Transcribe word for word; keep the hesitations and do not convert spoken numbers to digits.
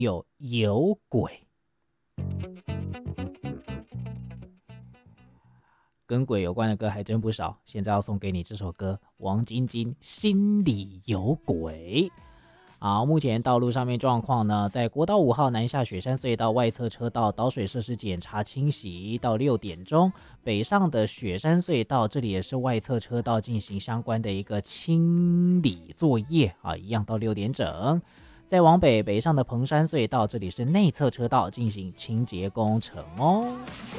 有有鬼，跟鬼有关的歌还真不少。现在要送给你这首歌，王晶晶《心里有鬼》。好，目前道路上面状况呢，在国道五号南下雪山隧道外侧车道导水设施检查清洗到六点钟，北上的雪山隧道这里也是外侧车道进行相关的一个清理作业啊，一样到六点整。再往北北上的彭山隧道，这里是内侧车道进行清洁工程哦。